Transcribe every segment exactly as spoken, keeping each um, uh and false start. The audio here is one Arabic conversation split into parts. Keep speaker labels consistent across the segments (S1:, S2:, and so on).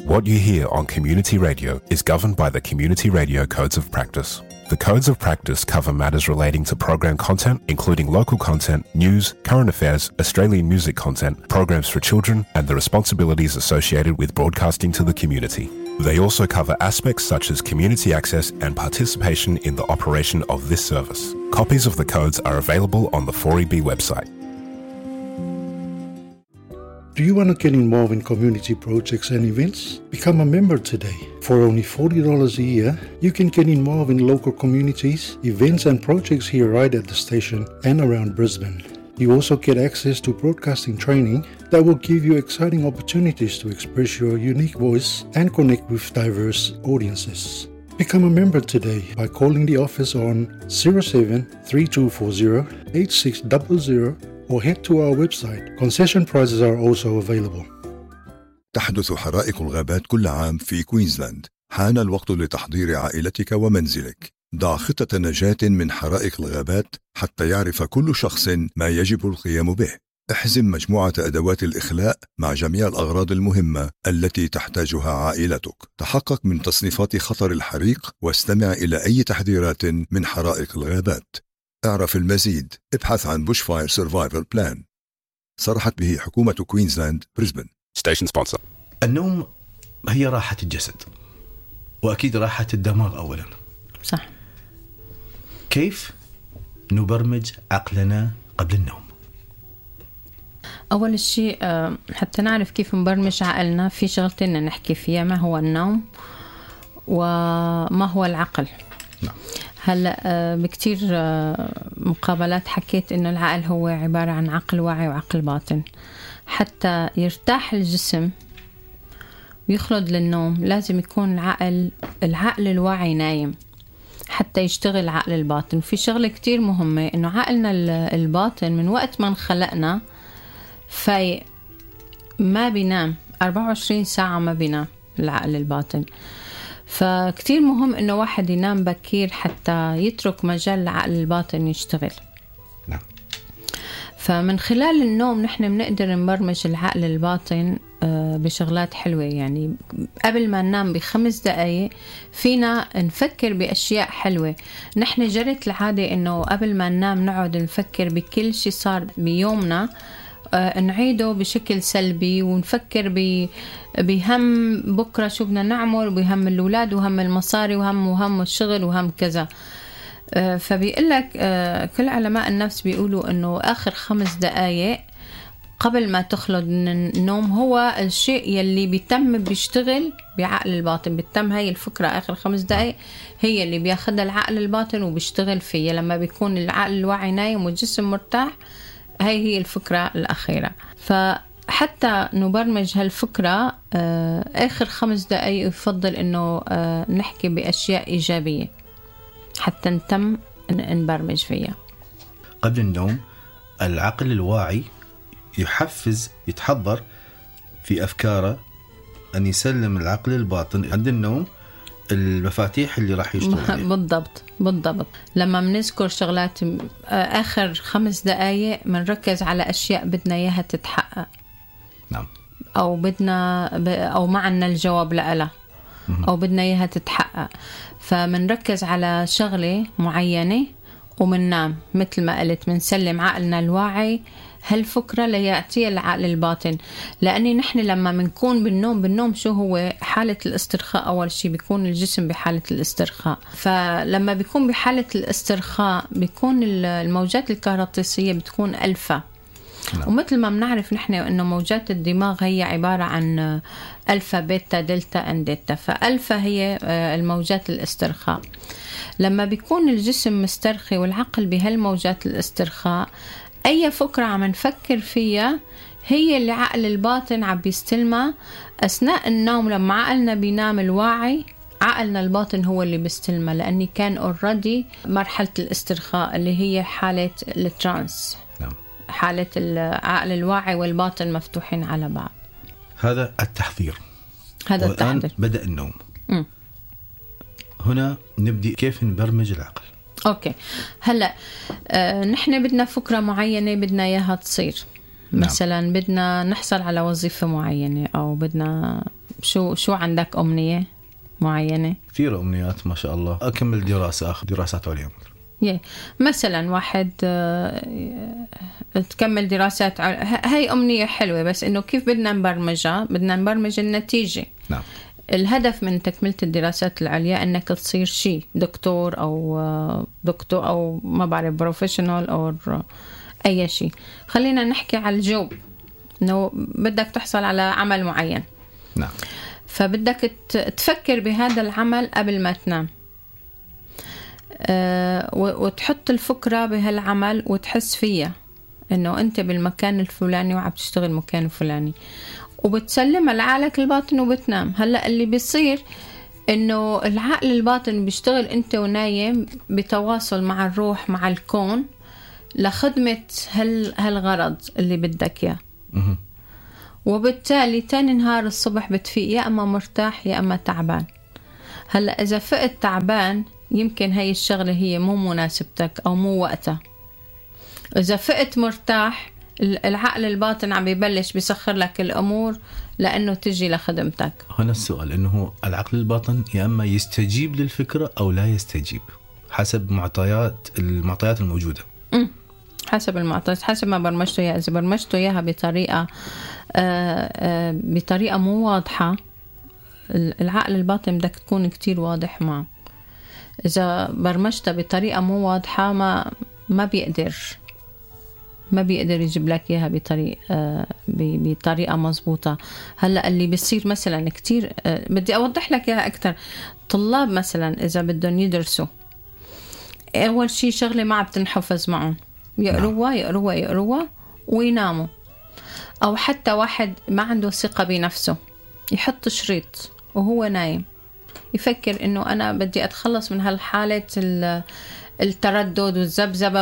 S1: What you hear on community radio is governed by the Community Radio Codes of Practice. The Codes of Practice cover matters relating to program content, including local content, news, current affairs, Australian music content, programs for children, and the responsibilities associated with broadcasting to the community. They also cover aspects such as community access and participation in the operation of this service. Copies of the codes are available on the four E B website.
S2: Do you want to get involved in community projects and events? Become a member today. For only forty dollars a year, you can get involved in local communities, events and projects here right at the station and around Brisbane. You also get access to broadcasting training that will give you exciting opportunities to express your unique voice and connect with diverse audiences. Become a member today by calling the office on zero seven three two four zero eight six zero zero or head to our website. Concession prices are also available.
S3: تحدث حرائق الغابات كل عام في كوينزلاند. حان الوقت لتحضير عائلتك ومنزلك. ضع خطة نجاة من حرائق الغابات حتى يعرف كل شخص ما يجب القيام به. احزم مجموعة أدوات الإخلاء مع جميع الأغراض المهمة التي تحتاجها عائلتك. تحقق من تصنيفات خطر الحريق واستمع إلى أي تحذيرات من حرائق الغابات. اعرف المزيد. ابحث عن Bushfire Survival Plan. صرحت به حكومة كوينزلاند بريسبن.
S1: Station sponsor.
S4: النوم هي راحة الجسد وأكيد راحة الدماغ أولا.
S5: صح.
S4: كيف نبرمج عقلنا قبل النوم؟
S5: أول شيء حتى نعرف كيف نبرمج عقلنا في شغلتين نحكي فيها، ما هو النوم وما هو العقل.
S4: نعم.
S5: هلأ بكتير مقابلات حكيت إنه العقل هو عبارة عن عقل واعي وعقل باطن. حتى يرتاح الجسم ويخلد للنوم لازم يكون العقل العقل الواعي نايم حتى يشتغل العقل الباطن. في شغلة كتير مهمة إنه عقلنا الباطن من وقت ما انخلقنا فايق، ما بينام أربعة وعشرين ساعة، ما بينام العقل الباطن. فكتير مهم إنه واحد ينام بكير حتى يترك مجال العقل الباطن يشتغل.
S4: نعم.
S5: فمن خلال النوم نحن بنقدر نبرمج العقل الباطن بشغلات حلوة. يعني قبل ما ننام بخمس دقايق فينا نفكر بأشياء حلوة. نحن جرت العادة إنه قبل ما ننام نقعد نفكر بكل شيء صار بيومنا، نعيده بشكل سلبي ونفكر بهم بكرة شو بدنا نعمل، بهم الأولاد وهم المصاري وهم وهم الشغل وهم كذا. فبيقولك كل علماء النفس بيقولوا إنه آخر خمس دقايق قبل ما تخلد من النوم هو الشيء يلي بيتم بيشتغل بعقل الباطن. بيتم هاي الفكرة آخر خمس دقايق هي اللي بياخدها العقل الباطن وبيشتغل فيها. لما بيكون العقل الواعي نايم والجسم مرتاح هاي هي الفكرة الأخيرة. فحتى نبرمج هالفكرة آخر خمس دقايق يفضل إنه نحكي بأشياء إيجابية حتى نتم نبرمج فيها.
S4: قبل النوم العقل الواعي يحفز يتحضر في أفكاره أن يسلم العقل الباطن عند النوم المفاتيح اللي راح يشتغل.
S5: بالضبط بالضبط. لما بنذكر شغلات آخر خمس دقايق بنركز على أشياء بدنا إياها تتحقق.
S4: نعم.
S5: أو بدنا أو معنا الجواب لها أو بدنا إياها تتحقق، فمنركز على شغلة معينة ومننام. مثل ما قلت منسلم عقلنا الواعي هالفكرة ليأتي العقل الباطن. لأني نحن لما منكون بالنوم بالنوم شو هو حالة الاسترخاء؟ أول شيء بيكون الجسم بحالة الاسترخاء. فلما بيكون بحالة الاسترخاء بيكون الموجات الكهروطيسية بتكون ألفا. نعم. ومثل ما بنعرف نحن إنه موجات الدماغ هي عبارة عن ألفا بيتا دلتا أنديتا. فألفا هي الموجات الاسترخاء. لما بيكون الجسم مسترخي والعقل بهالموجات الاسترخاء أي فكرة عم نفكر فيها هي اللي عقل الباطن عم بيستلمها أثناء النوم. لما عقلنا بينام الواعي عقلنا الباطن هو اللي بيستلمها، لأني كان أوريدي مرحلة الاسترخاء اللي هي حالة الترانس.
S4: نعم.
S5: حالة العقل الواعي والباطن مفتوحين على بعض.
S4: هذا التحضير.
S5: هذا
S4: والآن
S5: التحضير.
S4: بدأ النوم.
S5: م.
S4: هنا نبدأ كيف نبرمج العقل.
S5: أوكي. هلأ آه نحن بدنا فكرة معينة بدنا إياها تصير. نعم. مثلا بدنا نحصل على وظيفة معينة أو بدنا شو شو عندك أمنية معينة؟
S4: كثير أمنيات ما شاء الله. أكمل دراسة، أخذ دراسات عليا
S5: yeah. مثلا واحد تكمل دراسات، هاي أمنية حلوة، بس إنه كيف بدنا نبرمجها؟ بدنا نبرمج النتيجة.
S4: نعم.
S5: الهدف من تكملة الدراسات العليا أنك تصير شيء دكتور أو دكتور أو ما بعرف بروفيشنال أو أي شيء. خلينا نحكي على الجوب، إنه بدك تحصل على عمل معين.
S4: نعم.
S5: فبدك تفكر بهذا العمل قبل ما تنام، أه وتحط الفكرة بهالعمل وتحس فيها إنه أنت بالمكان الفلاني وعم تشتغل مكان الفلاني، وبتسلمها لعقلك الباطن وبتنام. هلأ اللي بيصير إنه العقل الباطن بيشتغل أنت ونايم بتواصل مع الروح مع الكون لخدمة هال هالغرض اللي بدك إياه، وبالتالي تاني نهار الصبح بتفيق يا أما مرتاح يا أما تعبان. هلأ إذا فقت تعبان يمكن هاي الشغلة هي مو مناسبتك أو مو وقتها. إذا فقت مرتاح العقل الباطن عم يبلش بيسخر لك الأمور لأنه تجي لخدمتك.
S4: هنا السؤال إنه العقل الباطن يا أما يستجيب للفكرة أو لا يستجيب حسب معطيات المعطيات الموجودة.
S5: م. حسب المعطيات، حسب ما برمجته إياها. إذا برمجته إياها بطريقة آآ آآ بطريقة مو واضحة، العقل الباطن بدك تكون كتير واضح معه. إذا برمجتها بطريقة مو واضحة ما ما بيقدر ما بيقدر يجيب لك إياها بطريقة بطريقة مزبوطة. هلأ اللي بيصير مثلا كتير، بدي أوضح لك إياها أكتر. طلاب مثلا إذا بدهم يدرسوا، أول شيء شغلة ما عم تنحفظ معهم، يقروها يقروها يقروها ويناموا. أو حتى واحد ما عنده ثقة بنفسه يحط شريط وهو نايم، يفكر إنه أنا بدي أتخلص من هالحالة التردد والذبذبة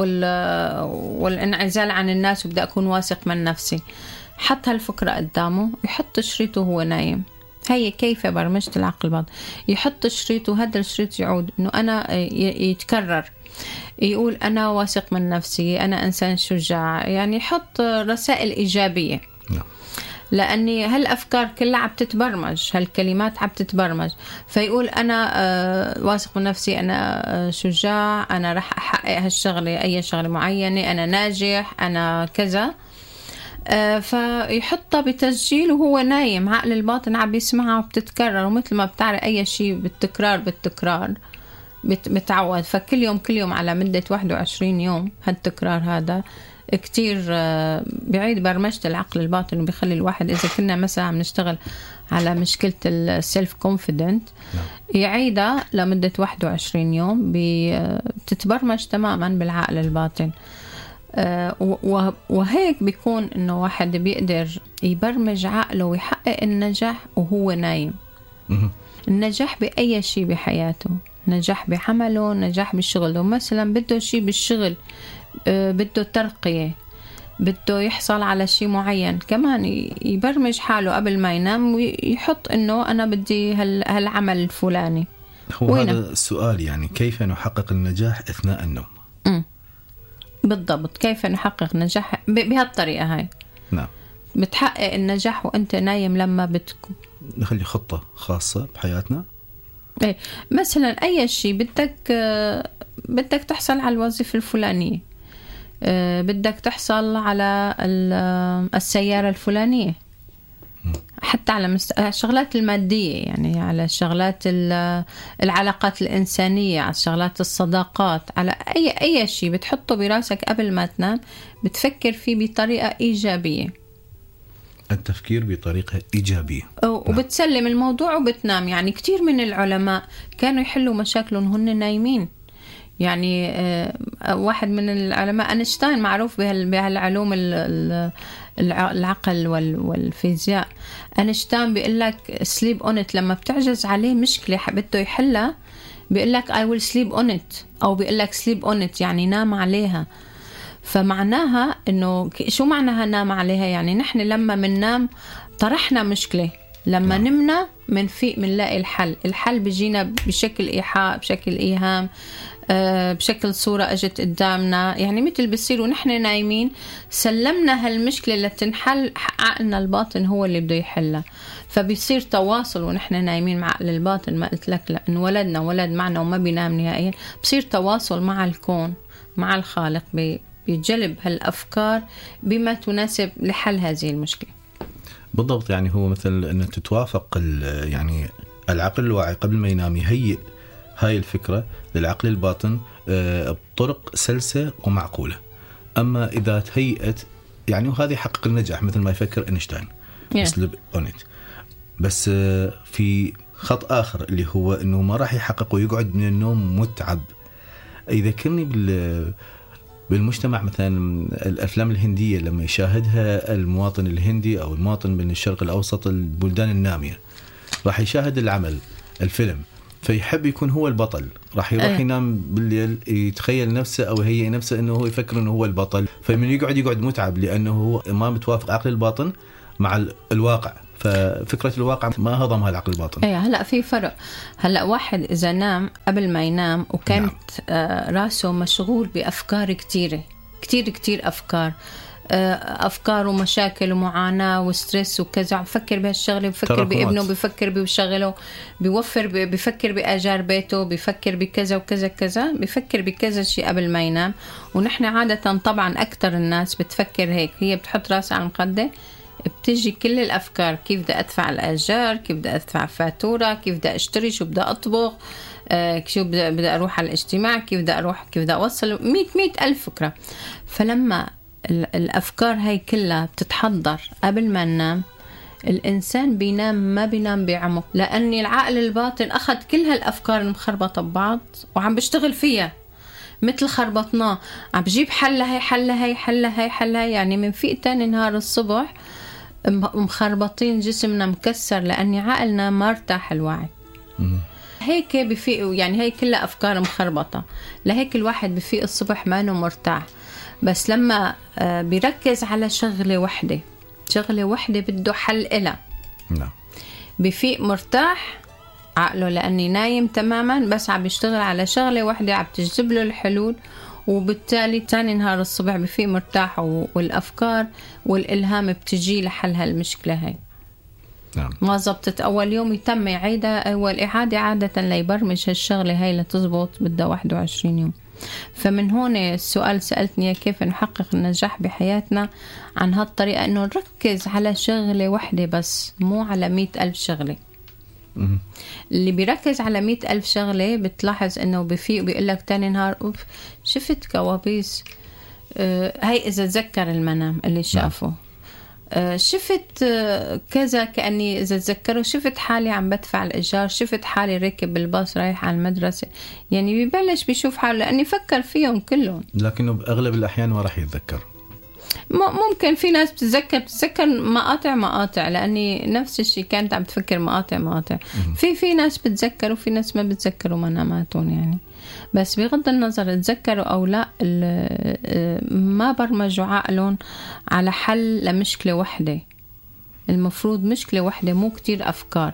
S5: والانعزال عن الناس وبدي أكون واثق من نفسي. حط هالفكرة قدامه، يحط شريطه وهو نايم. هي كيف برمجت العقل الباطن. يحط شريط وهذا الشريط يعود إنه أنا يتكرر، يقول أنا واثق من نفسي، أنا إنسان شجاع، يعني يحط رسائل إيجابية. لأني هالأفكار كلها عم تتبرمج، هالكلمات عم تتبرمج. فيقول أنا آه واثق من نفسي، أنا آه شجاع، أنا رح أحقق هالشغلة، أي شغلة معينة، أنا ناجح، أنا كذا. آه فيحطها بتسجيل وهو نايم. عقل الباطن عم يسمعها وبتتكرر، ومثل ما بتعرف أي شيء بالتكرار بالتكرار بتعود. فكل يوم كل يوم على مدة واحد وعشرين يوم هالتكرار هذا كتير بعيد برمجة العقل الباطن، وبيخلي الواحد إذا كنا مثلا عم نشتغل على مشكلة السيلف كونفيدنت يعيدها لمدة واحد وعشرين يوم بتتبرمج تماما بالعقل الباطن. وهيك بيكون إنه واحد بيقدر يبرمج عقله ويحقق النجاح وهو نايم. النجاح بأي شيء بحياته، نجاح بعمله، نجاح بالشغل. ومثلا بده شيء بالشغل، بده ترقية، بده يحصل على شيء معين، كمان يبرمج حاله قبل ما ينام ويحط إنه أنا بدي هالعمل الفلاني.
S4: هو هذا السؤال، يعني كيف نحقق النجاح أثناء النوم؟
S5: م. بالضبط، كيف نحقق نجاح بهالطريقة هاي.
S4: نعم.
S5: بتحقق النجاح وأنت نايم لما بتكون
S4: نخلي خطة خاصة بحياتنا.
S5: إيه مثلا أي شيء بدك بدك تحصل على الوظيفة الفلانية، بدك تحصل على السيارة الفلانية، حتى على الشغلات المادية، يعني على الشغلات العلاقات الإنسانية، على الشغلات الصداقات، على أي أي شيء بتحطه براسك قبل ما تنام بتفكر فيه بطريقة إيجابية.
S4: التفكير بطريقة إيجابية،
S5: وبتسلم الموضوع وبتنام. يعني كتير من العلماء كانوا يحلوا مشاكلهم هن نايمين. يعني واحد من العلماء أينشتاين معروف بهالعلوم العقل والفيزياء. أينشتاين بيقول لك sleep on it، لما بتعجز عليه مشكلة بده يحلها بيقول لك I will sleep on it، أو بيقول لك sleep on it يعني نام عليها. فمعناها إنه شو معناها نام عليها؟ يعني نحن لما مننام طرحنا مشكلة، لما
S4: نعم.
S5: نمنا منفيق منلاقي الحل. الحل بيجينا بشكل إيحاء، بشكل إيهام، أه بشكل صورة أجت قدامنا. يعني مثل بيصير ونحن نايمين سلمنا هالمشكلة اللي تنحل، عقلنا الباطن هو اللي بده يحلها. فبيصير تواصل ونحن نايمين مع عقل الباطن. ما قلت لك لأن ولدنا ولد معنا وما بينام نهائيا، بصير تواصل مع الكون مع الخالق بيجلب هالأفكار بما تناسب لحل هذه المشكلة.
S4: بالضبط. يعني هو مثل أن تتوافق يعني العقل الواعي قبل ما ينام يهيئ هاي الفكرة للعقل الباطن بطرق سلسة ومعقولة. أما إذا تهيئت يعني وهذه يحقق النجاح مثل ما يفكر أينشتاين أسلوب أونيت. بس في خط آخر اللي هو أنه ما راح يحقق ويقعد من النوم متعب. يذكرني بال بالمجتمع مثلا الأفلام الهندية لما يشاهدها المواطن الهندي أو المواطن من الشرق الأوسط البلدان النامية، راح يشاهد العمل الفيلم فيحب يكون هو البطل، راح يروح أيه. ينام بالليل يتخيل نفسه أو يهيئ نفسه أنه هو يفكر أنه هو البطل، فمن يقعد يقعد متعب لأنه هو ما متوافق عقل الباطن مع الواقع. ففكرة الواقع ما هضمها العقل الباطن.
S5: ايه هلا في فرق. هلا واحد اذا نام قبل ما ينام وكانت نعم. راسه مشغول بافكار كتيره كتير كتير افكار افكار ومشاكل ومعاناه وستريس وكذا، بفكر بهالشغله، بفكر بابنه، بفكر بشغله، بيوفر بفكر باجار بيته، بفكر بكذا وكذا كذا، بفكر بكذا شيء قبل ما ينام. ونحن عاده طبعا اكثر الناس بتفكر هيك، هي بتحط راسها على المخده بتجي كل الأفكار، كيف بدي أدفع الأجار، كيف بدي أدفع فاتورة، كيف بدي أشتري، شو بدي أطبخ، آه، شو بدي, بدي أروح على الاجتماع، كيف بدي أروح، كيف بدي أوصل، مية مية ألف فكرة. فلما الأفكار هاي كلها بتتحضر قبل ما ننام، الإنسان بينام ما بينام بعمق، لأن العقل الباطن أخذ كل هالأفكار المخربطة ببعض وعم بيشتغل فيها مثل خربطناه، عم بجيب حلها هي حلها هي حلها هي حلها. يعني من فيق تاني نهار الصبح مخربطين، جسمنا مكسر لأن عقلنا ما ارتاح الوعي. هيك بفيق، يعني هي كلها أفكار مخربطة. لهيك الواحد بفيق الصبح ما انه مرتاح. بس لما بيركز على شغلة وحدة، شغلة وحدة بده حل إلها،
S4: نعم،
S5: بفيق مرتاح عقله لأني نايم تماما، بس عم يشتغل على شغلة واحدة عم تجذب له الحلول. وبالتالي تاني نهار الصبح بفيق مرتاح، والأفكار والإلهام بتجي لحل هالمشكلة هاي.
S4: نعم.
S5: ما زبطت أول يوم يتم يعيدها، أول إعادة عادة ليبرمج هالشغلة هاي لتزبط بدها واحد وعشرين يوم. فمن هون السؤال سألتني كيف نحقق النجاح بحياتنا عن هالطريقة، إنه نركز على شغلة واحدة بس، مو على مئة ألف شغلة. اللي بيركز على مئة ألف شغلة بتلاحظ إنه بفيق بيقول لك تاني نهار أوف شفت كوابيس. آه هاي إذا تذكر المنام اللي شافه. آه شفت آه كذا، كأني إذا تذكروا شفت حالي عم بدفع الإيجار، شفت حالي راكب بالباص رايح على المدرسة. يعني بيبلش بيشوف حاله لأني فكر فيهم كلهم،
S4: لكنه بأغلب الأحيان ما راح يتذكر.
S5: ممكن في ناس بتتذكر بتتذكر مقاطع مقاطع، لأني نفس الشيء كانت عم تفكر مقاطع مقاطع. في في ناس بتتذكر وفي ناس ما بتتذكروا مناماتهم يعني. بس بغض النظر تذكروا أو لا، ما برمجوا عقلهم على حل لمشكلة واحدة. المفروض مشكلة واحدة مو كتير أفكار.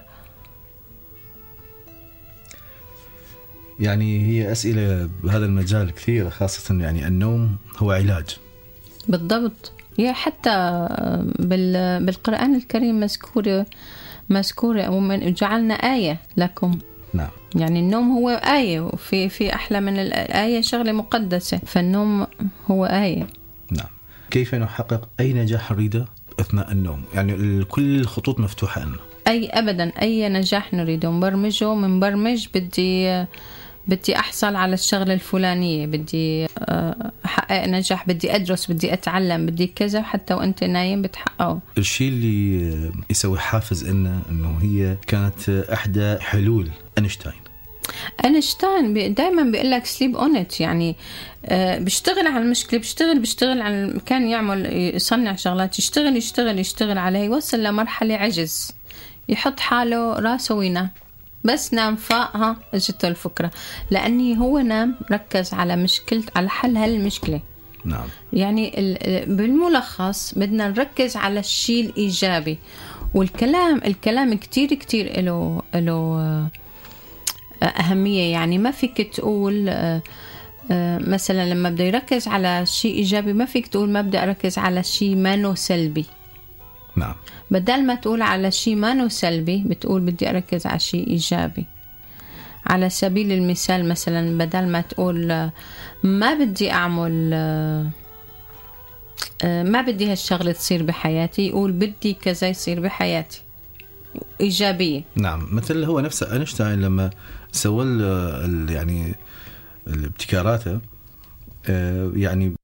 S4: يعني هي أسئلة بهذا المجال كثيرة، خاصة يعني النوم هو علاج.
S5: بالضبط. هي حتى بالقرآن الكريم مذكورة مذكورة ومن جعلنا آية لكم.
S4: نعم.
S5: يعني النوم هو آية، وفي في أحلى من الآية شغلة مقدسة، فالنوم هو آية.
S4: نعم. كيف نحقق أي نجاح نريده أثناء النوم؟ يعني كل الخطوط مفتوحة لنا.
S5: أي أبدا أي نجاح نريده نبرمجه. من برمج بدي بدي أحصل على الشغلة الفلانية، بدي أحقق نجاح، بدي أدرس، بدي أتعلم، بدي كذا، حتى وأنت نايم بتحققه.
S4: الشيء اللي يسوي حافز إنه إنه هي كانت أحدى حلول أينشتاين.
S5: أينشتاين دائما بيقول لك سليب أونت، يعني بيشتغل على المشكلة، بيشتغل بيشتغل على، كان يعمل يصنع شغلات، يشتغل يشتغل يشتغل عليه، يوصل لمرحلة عجز، يحط حاله راسه وينام. بس نام فاقها اجته الفكرة، لأني هو نام ركز على مشكلة، على حل هالمشكلة.
S4: نعم.
S5: يعني بالملخص بدنا نركز على الشيء الإيجابي، والكلام الكلام كتير كتير له له أهمية. يعني ما فيك تقول مثلا لما بدي يركز على شيء إيجابي ما فيك تقول ما بدي أركز على شيء مانو سلبي.
S4: نعم.
S5: بدل ما تقول على شيء مانو سلبي بتقول بدي أركز على شيء إيجابي. على سبيل المثال مثلا بدل ما تقول ما بدي أعمل ما بدي هالشغلة تصير بحياتي، يقول بدي كذا يصير بحياتي، إيجابية.
S4: نعم. مثل هو نفسه أينشتاين لما سوى يعني الابتكاراته يعني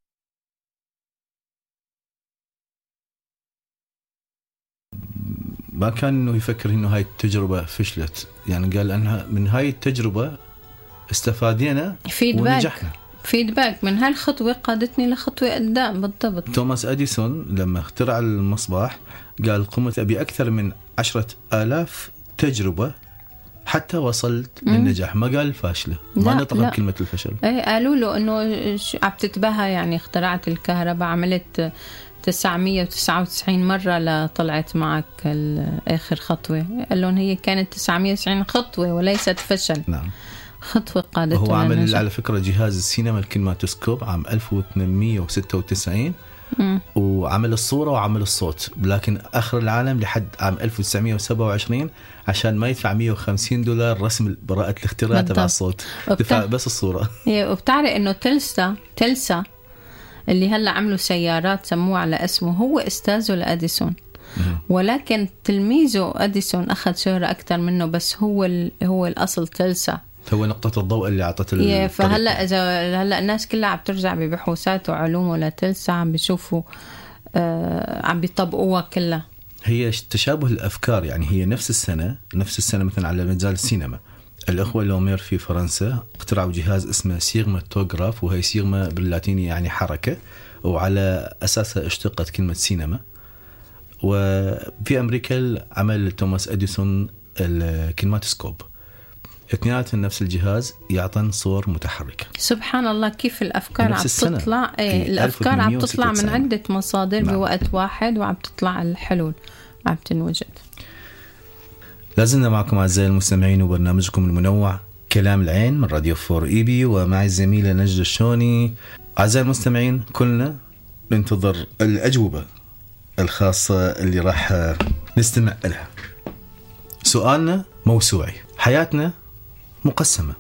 S4: ما كان إنه يفكر إنه هاي التجربة فشلت، يعني قال أنها من هاي التجربة استفادينا ونجحنا.
S5: فيدباك من هالخطوة قادتني لخطوة قدام. بالضبط.
S4: توماس أديسون لما اخترع المصباح قال قمت بأكثر من عشرة آلاف تجربة حتى وصلت م- للنجاح. ما قال فاشلة، ما نطق بكلمة الفشل.
S5: ايه قالوا له انه عم تتباهى، يعني اخترعت الكهرباء، عملت تسعمية وتسعة وتسعين مرة لطلعت معك آخر خطوة. قال لهم هي كانت تسعمية وتسعين خطوة وليست فشل.
S4: نعم.
S5: خطوة قادته.
S4: هو عمل على فكرة جهاز السينما الكينماتوسكوب عام ألف وثمانمية وستة وتسعين م. وعمل الصورة وعمل الصوت، لكن آخر العالم لحد عام ألف وتسعمية وسبعة وعشرين عشان ما يدفع مية وخمسين دولار رسم براءة الاختراع تبع الصوت، دفع بس الصورة.
S5: وبتعرف إنه تلسا تلسا اللي هلا عملوا سيارات سموه على اسمه، هو استاذه لأديسون، ولكن تلميذه أديسون أخذ شهرة أكثر منه، بس هو هو الأصل تلسا،
S4: هو نقطة الضوء اللي عطت
S5: الطريقة. فهلا إذا هلا الناس كلها عم ترجع ببحوثات وعلوم لتلسا، عم بيشوفوا آه عم بيطبقوها كلها.
S4: هي تشابه الأفكار، يعني هي نفس السنة نفس السنة مثلا على مجال السينما الأخوة لومير في فرنسا اخترعوا جهاز اسمه سيغماتوغراف، وهي سيغما باللاتيني يعني حركة، وعلى أساسها اشتقت كلمة سينما. وفي أمريكا عمل توماس أديسون الكينماتوسكوب، اثنيناتهم نفس الجهاز يعطن صور متحركة.
S5: سبحان الله كيف الأفكار عم تطلع. ايه الأفكار عم تطلع من عدة مصادر. نعم. بوقت واحد وعم تطلع الحلول عم تنوجد.
S4: لازلنا معكم أعزائي المستمعين وبرنامجكم المنوع كلام العين من راديو فور إيبي، ومعي الزميلة نجد الشوني. أعزائي المستمعين كلنا ننتظر الأجوبة الخاصة اللي راح نستمع لها. سؤالنا موسوعي، حياتنا مقسمة،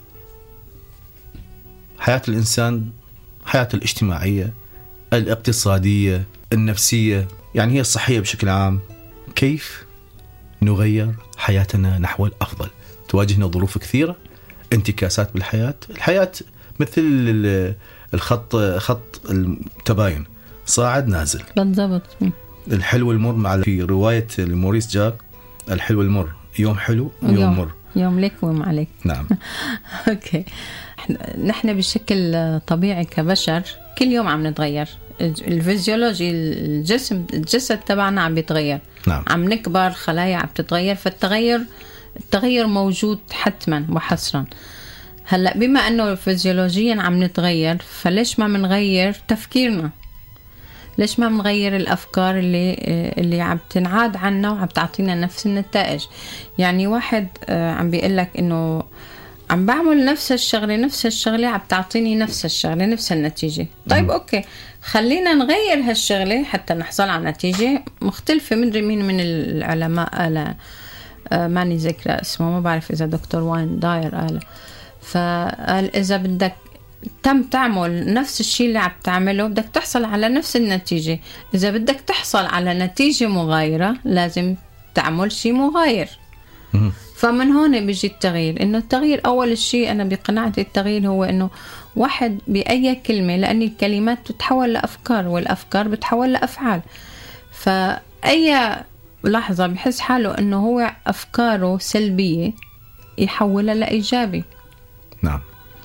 S4: حياة الإنسان، حياة الاجتماعية، الاقتصادية، النفسية، يعني هي الصحية بشكل عام. كيف نغير حياتنا نحو الأفضل؟ تواجهنا ظروف كثيرة، انتكاسات بالحياة. الحياة مثل الخط خط التباين، صاعد نازل.
S5: بالضبط.
S4: الحلو والمر، مع في رواية موريس جاك الحلو والمر، يوم حلو ويوم يوم مر،
S5: يوم لك ويوم عليك.
S4: نعم.
S5: أوكي. نحن بشكل طبيعي كبشر كل يوم عم نتغير. الفيزيولوجي، الجسم الجسد تبعنا عم بيتغير.
S4: نعم.
S5: عم نكبر، خلايا عم تتغير، فالتغير التغير موجود حتما وحصرا. هلأ بما أنه فيزيولوجيا عم نتغير، فليش ما منغير تفكيرنا؟ ليش ما منغير الأفكار اللي اللي عم تنعاد عنا وعم تعطينا نفس النتائج؟ يعني واحد عم بيقولك إنه عم بعمل نفس الشغلة نفس الشغلة عم تعطيني نفس الشغلة نفس النتيجة. طيب أوكي، خلينا نغير هالشغلة حتى نحصل على نتيجة مختلفة. مدري مين من العلماء قال، ماني ذكرى اسمه، ما بعرف إذا دكتور واين داير قال، فقال إذا بدك تم تعمل نفس الشيء اللي عم تعمله بدك تحصل على نفس النتيجة. إذا بدك تحصل على نتيجة مغايرة لازم تعمل شيء مغاير. فمن هون بيجي التغيير. إنه التغيير أول شيء أنا بقناعتي التغيير هو إنه واحد بأي كلمة، لأن الكلمات تتحول لأفكار والأفكار بتحول لأفعال. فأي لحظة بحس حاله إنه هو أفكاره سلبية يحولها لإيجابي.
S4: نعم.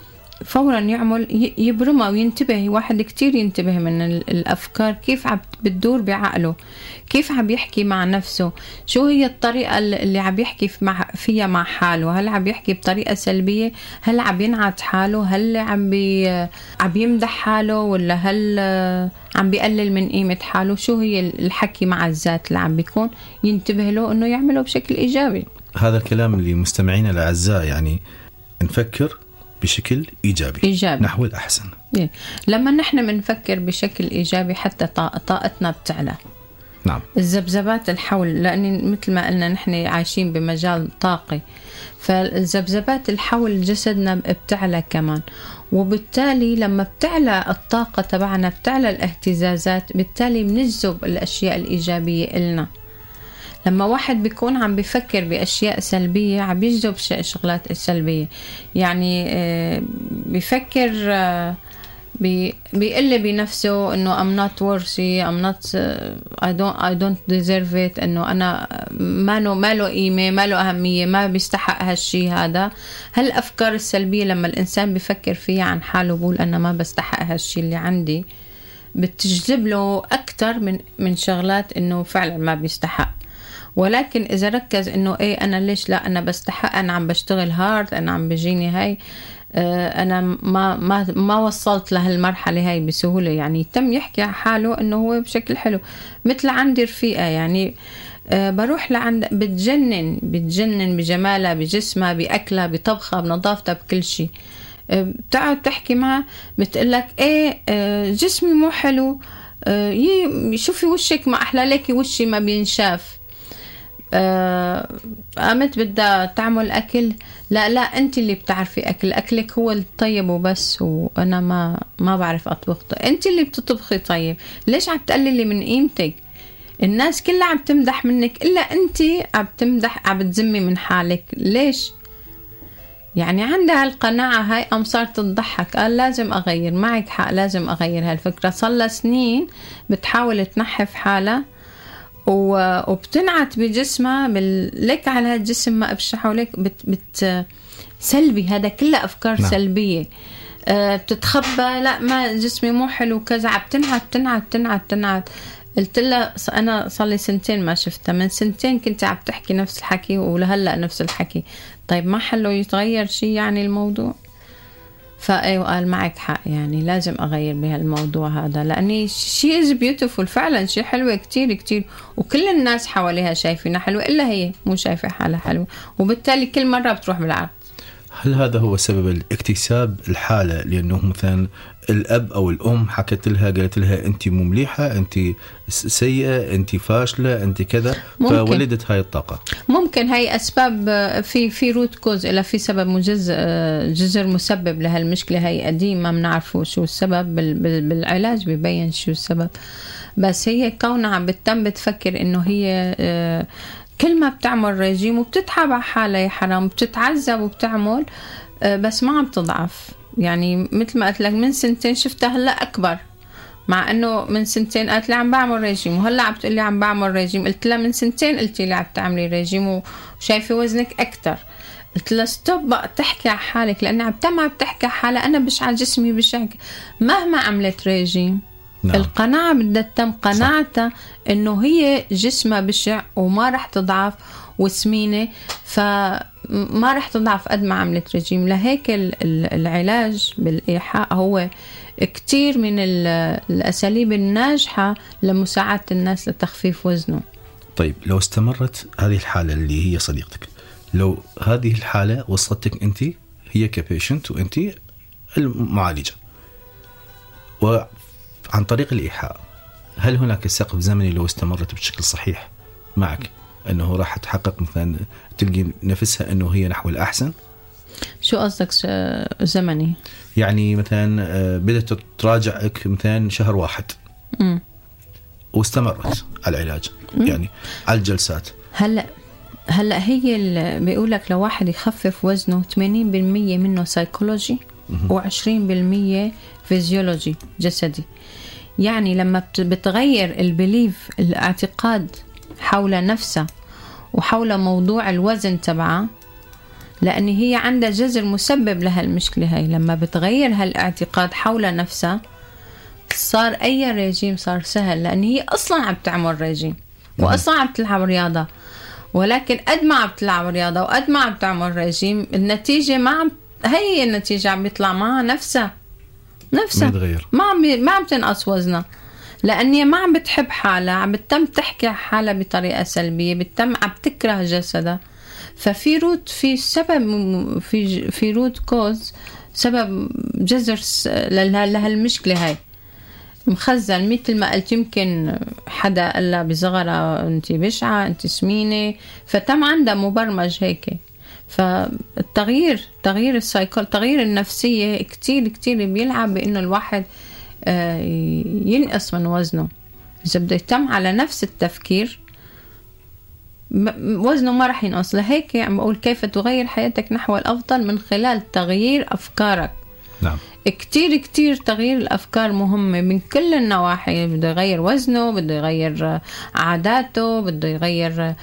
S5: فورا يعمل يبرمه وينتبه. واحد كتير ينتبه من الأفكار كيف عم بتدور بعقله، كيف عم يحكي مع نفسه، شو هي الطريقة اللي عم يحكي فيها مع حاله. هل عم يحكي بطريقة سلبية؟ هل عم ينعت حاله؟ هل عم بي عم يمدح حاله؟ ولا هل عم بيقلل من قيمة حاله؟ شو هي الحكي مع الذات اللي عم بيكون؟ ينتبه له إنه يعمله بشكل إيجابي.
S4: هذا الكلام اللي مستمعين الأعزاء، يعني نفكر بشكل إيجابي, إيجابي. نحو الأحسن.
S5: إيه. لما نحن بنفكر بشكل إيجابي حتى طاقتنا بتعلى.
S4: نعم.
S5: الذبذبات الحول، لأن مثل ما قلنا نحن عايشين بمجال طاقي، فالذبذبات الحول جسدنا بتعلى كمان، وبالتالي لما بتعلى الطاقة تبعنا بتعلى الاهتزازات، بالتالي بنجذب الأشياء الإيجابية إلنا. لما واحد بيكون عم بيفكر بأشياء سلبية عم بيجذب شغلات سلبية. يعني بيفكر بيقل بنفسه إنه I'm not worthy, I'm not I don't I don't deserve it، إنه أنا ما له ما له قيمة، ما له أهمية، ما بيستحق هالشي هذا. هالأفكار السلبية لما الإنسان بيفكر فيها عن حاله بقول أنا ما بستحق هالشي اللي عندي، بتجذب له أكتر من من شغلات إنه فعلا ما بيستحق. ولكن إذا ركز إنه إيه أنا ليش لا أنا بستحق، أنا عم بشتغل هارد، أنا عم بجيني هاي، أنا ما ما ما وصلت لهالمرحلة هاي بسهولة. يعني تم يحكي حاله إنه هو بشكل حلو. مثل عندي رفيقة يعني بروح لعند بتجنن بتجنن بجمالها، بجسمها، بأكلها، بطبخها، بنظافتها، بكل شيء. بتقعد تحكي معها بتقلك إيه جسمي مو حلو، شوفي وشك ما أحلى لك، وشي ما بينشاف. قامت بدها تعمل أكل، لا لا أنت اللي بتعرفي أكل، أكلك هو الطيب وبس، وأنا ما ما بعرف أطبخ. أنت اللي بتطبخي طيب، ليش عم تقللي من قيمتك؟ الناس كلها عم تمدح منك إلا أنت عم تمدح، عم تزمي من حالك. ليش؟ يعني عندها القناعة هاي، أم صارت تضحك. قال لازم أغير. معك حق، لازم أغير هالفكرة. صار سنين بتحاول تنحف حالها وبتنعت بجسمها لك على هالجسم ما أبشحه لك، بت بت سلبي. هذا كله أفكار نعم. سلبية. أه بتتخبى، لا ما جسمي مو حلو كذا، عم تنعت تنعت تنعت تنعت. قلت لها أنا صار لي سنتين ما شفتها، من سنتين كنت عم تحكي نفس الحكي ولهلأ نفس الحكي. طيب ما حلو يتغير شيء يعني الموضوع؟ فأيوة قال معك حق، يعني لازم أغير بهالموضوع هذا، لأني شيء is beautiful فعلا، شيء حلوة كتير كتير، وكل الناس حواليها شايفينها حلوة إلا هي مو شايفة حالها حلوة، وبالتالي كل مرة بتروح بالعرض.
S4: هل هذا هو سبب الاكتساب الحالة؟ لأنه مثلا الأب أو الأم حكت لها قالت لها أنت مو مليحة، أنت سيئة، أنت فاشلة، أنت كذا، فولدت هاي الطاقة.
S5: ممكن هاي أسباب، في في روت كوز، إلا في سبب مجزء جذر مسبب لهالمشكلة هاي قديم ما بنعرفه شو السبب، بالعلاج بيبين شو السبب. بس هي كونها عم بتتم بتفكر إنه هي كل ما بتعمل رجيم وبتتعب على حالها يا حرام، بتتعذب وبتعمل بس ما عم تضعف. يعني مثل ما قلت لك من سنتين شفتها هلا أكبر، مع إنه من سنتين قالت لي عم بعمل رجيم، وهلا عم تقول لي عم بعمل رجيم. قلت لها من سنتين قلتي لي عم تعملي رجيم وشايفة وزنك أكتر. قلت لها ستوب بقى تحكي على حالك، لأن عم تم عم تحكي على حالها. أنا بشع جسمي بشع مهما عملت رجيم. نعم. القناعة بدها تتم قناعتها إنه هي جسمها بشع وما رح تضعف وسمينة، فما رح تضعف قد ما عملت رجيم. لهيك العلاج بالإيحاء هو كتير من الأساليب الناجحة لمساعدة الناس لتخفيف وزنه.
S4: طيب لو استمرت هذه الحالة اللي هي صديقتك، لو هذه الحالة وصلتك أنت هي كبيشنت وأنت المعالجة وعن طريق الإيحاء، هل هناك سقف زمني لو استمرت بشكل صحيح معك أنه راح تحقق مثلا تلقي نفسها أنه هي نحو الأحسن؟
S5: شو قصدك زمني؟
S4: يعني مثلا بدأت تراجعك مثلا شهر واحد م. واستمرت على العلاج م. يعني على الجلسات.
S5: هلأ هلأ هي اللي بيقولك لو واحد يخفف وزنه ثمانين بالمية منه سايكولوجي وعشرين بالمية فيزيولوجي جسدي. يعني لما بتغير البليف الاعتقاد حول نفسها وحول موضوع الوزن تبعها، لأن هي عندها جذر مسبب لهالمشكلة هاي. لما بتغير هالاعتقاد حول نفسها صار أي ريجيم صار سهل، لأن هي أصلا عم تعمل ريجيم وأصلا عم تلعب رياضة، ولكن قد ما عم تلعب رياضة وقد ما عم تعمل ريجيم النتيجة ما عم هي النتيجة عم بيطلع معها نفسها نفسها ما عم ما عم تنقص وزنها، لأني ما عم بتحب حالها، عم بتم تحكي حالها بطريقة سلبية، بتم عم تكره جسدها. ففي روت في سبب في في روت كوز سبب جذر لهالمشكلة هاي مخزن. مثل ما قلت يمكن حدا قال لها بصغرها انت بشعة انت سمينة، فتم عندها مبرمج هيك. فالتغيير تغيير السايكول تغيير النفسية كتير كتير بيلعب بأنه الواحد ينقص من وزنه. إذا بده يتم على نفس التفكير وزنه ما رح ينقص. لهيك عم بقول كيف تغير حياتك نحو الأفضل من خلال تغيير أفكارك.
S4: نعم.
S5: كتير كتير تغيير الأفكار مهمة من كل النواحي. بده يغير وزنه، بده يغير عاداته، بده يغير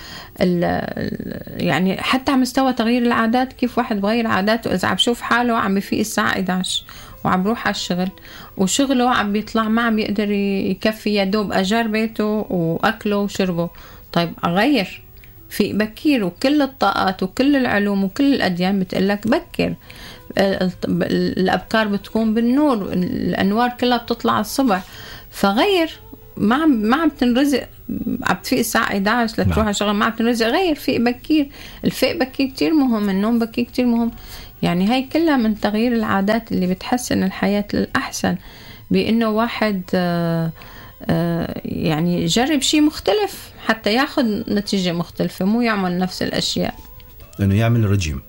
S5: يعني حتى على مستوى تغيير العادات. كيف واحد بغير عاداته إذا عم بشوف حاله عم بفيق الساعة إحدى عشر وعم بروح على الشغل وشغله عم بيطلع ما عم بيقدر يكفي يدوب أجار بيته وأكله وشربه. طيب أغير في بكير. وكل الطاقات وكل العلوم وكل الأديان بتقلك بكر. الأبكار بتكون بالنور، الأنوار كلها بتطلع الصبح. فغير ما عم ما عم تنرزق عم تفيق الساعة إحدى عشر لتروح على شغل ما عم تنرزق. غير فيق بكير. الفيق بكير كتير مهم، النوم بكير كتير مهم. يعني هاي كلها من تغيير العادات اللي بتحسن الحياة للأحسن، بأنه واحد آآ آآ يعني يجرب شيء مختلف حتى ياخد نتيجة مختلفة، مو يعمل نفس الأشياء.
S4: لأنه يعمل رجيم.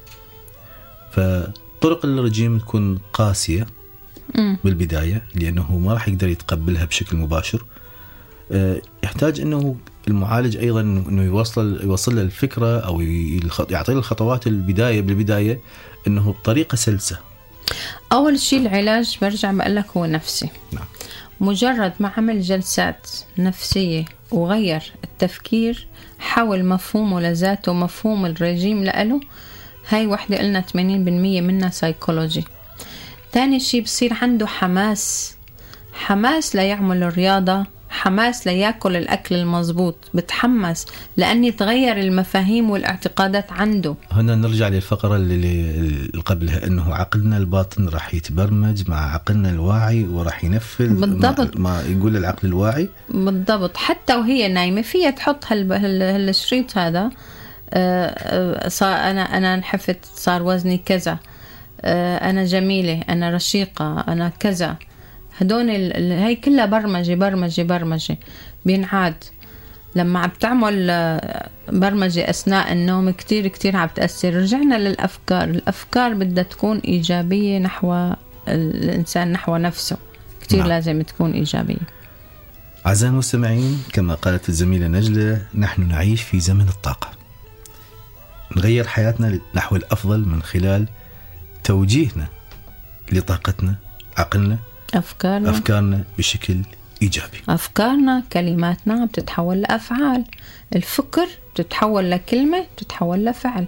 S4: فطرق الرجيم تكون قاسية م. بالبداية، لأنه ما راح يقدر يتقبلها بشكل مباشر. يحتاج أنه المعالج أيضا أنه يوصل يوصل له الفكرة أو يعطي له الخطوات البداية بالبداية أنه بطريقة سلسة.
S5: أول شيء العلاج برجع بقول لك هو نفسي.
S4: نعم.
S5: مجرد ما عمل جلسات نفسية وغير التفكير حول مفهومه لذاته مفهوم الرجيم لأله، هاي وحدة قلنا ثمانين بالمية منها سايكولوجي. تاني شيء بصير عنده حماس حماس ليعمل الرياضة، حماس ليأكل الأكل المضبوط، بتحمس لأني تغير المفاهيم والاعتقادات عنده.
S4: هنا نرجع للفقرة اللي قبلها، أنه عقلنا الباطن راح يتبرمج مع عقلنا الواعي وراح ينفذ
S5: بالضبط
S4: ما يقول العقل الواعي.
S5: بالضبط. حتى وهي نايمة فيها تحط هالشريط هذا، صار أنا أنا انحفت، صار وزني كذا، أنا جميلة، أنا رشيقة، أنا كذا. هدول هاي كلها برمجة برمجة برمجة بينعاد. لما عم تعمل برمجة أثناء النوم كتير كتير عم تأثر. رجعنا للأفكار. الأفكار بدها تكون إيجابية نحو الإنسان نحو نفسه. كتير نعم. لازم تكون إيجابية.
S4: أعزائي المستمعين، كما قالت الزميلة نجلة، نحن نعيش في زمن الطاقة. نغير حياتنا نحو الأفضل من خلال توجيهنا لطاقتنا، عقلنا،
S5: أفكارنا
S4: أفكارنا بشكل إيجابي.
S5: أفكارنا كلماتنا بتتحول لأفعال. الفكر بتتحول لكلمة بتتحول لفعل.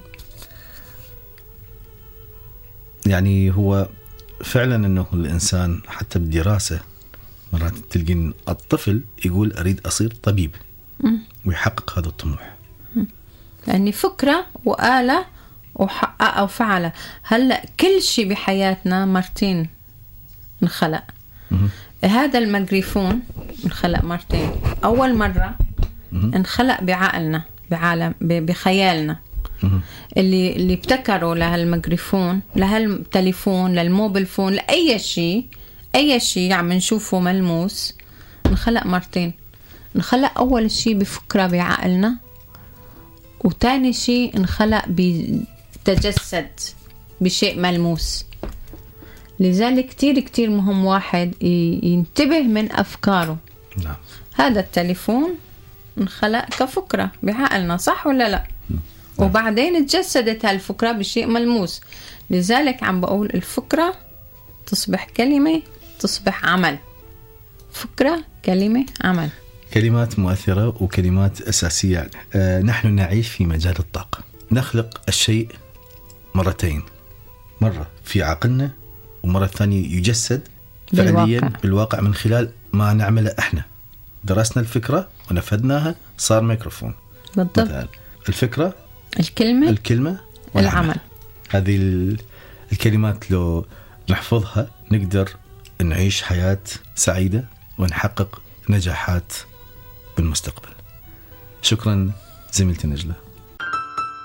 S4: يعني هو فعلا أنه الإنسان حتى بالدراسة مرات تلقين الطفل يقول أريد أصير طبيب م. ويحقق هذا الطموح،
S5: لأني فكرة وآلة وحقق أو فعل. هلأ كل شيء بحياتنا مرتين انخلق. مم. هذا الميكروفون انخلق مرتين. أول مرة مم. انخلق بعقلنا، بعالم بخيالنا. مم. اللي اللي ابتكروا لهالميكروفون، لهالتليفون، للموبيل فون، لأي شيء أي شيء عم نشوفه ملموس انخلق مرتين. انخلق أول شيء بفكرة بعقلنا، وتاني شيء انخلق بتجسد بشيء ملموس. لذلك كتير كتير مهم واحد ينتبه من أفكاره.
S4: نعم.
S5: هذا التليفون انخلق كفكرة بعقلنا، صح ولا لا؟ نعم. وبعدين تجسدت هالفكرة بشيء ملموس. لذلك عم بقول الفكرة تصبح كلمة، تصبح عمل. فكرة، كلمة، عمل.
S4: كلمات مؤثرة وكلمات أساسية. آه نحن نعيش في مجال الطاقة. نخلق الشيء مرتين، مرة في عقلنا ومرة ثانية يجسد فعليا بالواقع. بالواقع من خلال ما نعمله احنا. درسنا الفكرة ونفذناها صار ميكروفون.
S5: بالضبط.
S4: الفكرة،
S5: الكلمة
S4: الكلمة
S5: العمل.
S4: هذه الكلمات لو نحفظها نقدر نعيش حياة سعيدة ونحقق نجاحات بالمستقبل. شكرا زميلتي نجلة.